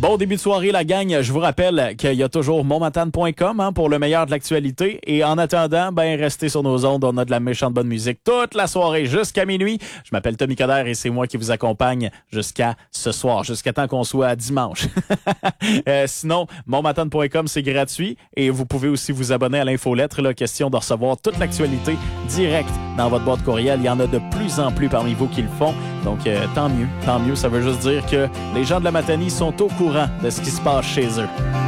Bon début de soirée, la gang. Je vous rappelle qu'il y a toujours monmatane.com pour le meilleur de l'actualité. Et en attendant, restez sur nos ondes. On a de la méchante bonne musique toute la soirée jusqu'à minuit. Je m'appelle Tommy Coderre et c'est moi qui vous accompagne jusqu'à ce soir, jusqu'à temps qu'on soit dimanche. Sinon, monmatane.com, c'est gratuit. Et vous pouvez aussi vous abonner à l'infolettre. Question de recevoir toute l'actualité directe dans votre boîte courriel. Il y en a de plus en plus parmi vous qui le font. Donc, tant mieux. Ça veut juste dire que les gens de la Matanie sont au courant de ce qui se passe chez eux.